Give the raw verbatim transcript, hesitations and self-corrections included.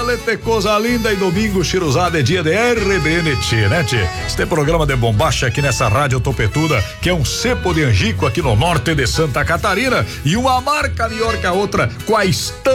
Lete, coisa linda, e domingo, chiruzada, é dia de R B N T, né, tchê? Este programa de bombacha aqui nessa rádio topetuda, que é um cepo de angico aqui no norte de Santa Catarina, e uma marca melhor que a outra, quais